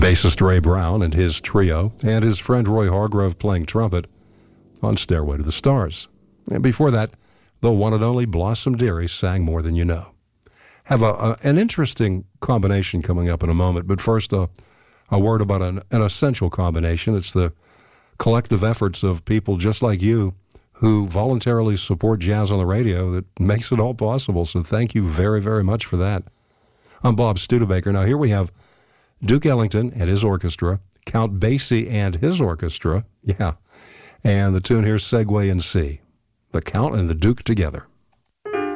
bassist Ray Brown and his trio, and his friend Roy Hargrove playing trumpet on Stairway to the Stars. And before that, the one and only Blossom Dearie sang More Than You Know. Have an interesting combination coming up in a moment, but first a word about an essential combination. It's the collective efforts of people just like you who voluntarily support jazz on the radio that makes it all possible. So thank you very, very much for that. I'm Bob Studebaker. Now here we have Duke Ellington and his orchestra, Count Basie and his orchestra, and the tune here, Segway in C. The Count and the Duke together.